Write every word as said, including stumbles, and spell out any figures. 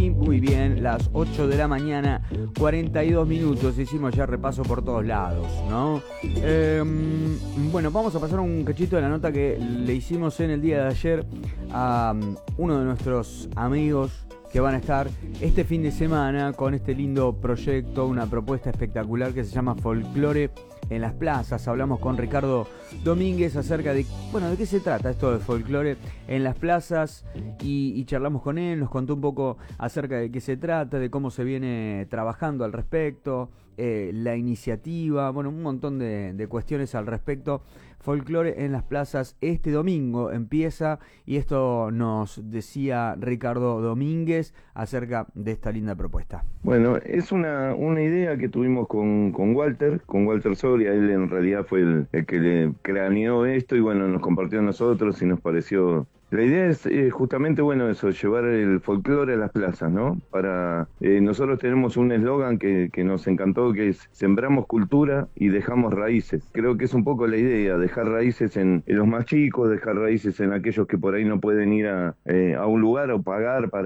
y muy bien, las ocho de la mañana, cuarenta y dos minutos. Hicimos ya repaso por todos lados, ¿no? Eh, bueno, vamos a pasar un cachito de la nota que le hicimos en el día de ayer a uno de nuestros amigos que van a estar este fin de semana con este lindo proyecto, una propuesta espectacular que se llama Folclore en las Plazas. Hablamos con Ricardo Domínguez acerca de, bueno, de qué se trata esto de Folclore en las Plazas y, y charlamos con él, nos contó un poco acerca de qué se trata, de cómo se viene trabajando al respecto, eh, la iniciativa, bueno, un montón de, de cuestiones al respecto. Folclore en las Plazas este domingo empieza y esto nos decía Ricardo Domínguez acerca de esta linda propuesta. Bueno, es una, una idea que tuvimos con, con Walter, con Walter Soria. Él en realidad fue el, el que le craneó esto y bueno, nos compartió a nosotros y nos pareció... La idea es eh, justamente, bueno, eso, llevar el folclore a las plazas, ¿no? Para eh, nosotros tenemos un eslogan que, que nos encantó, que es sembramos cultura y dejamos raíces. Creo que es un poco la idea, dejar raíces en, en los más chicos, dejar raíces en aquellos que por ahí no pueden ir a, eh, a un lugar o pagar para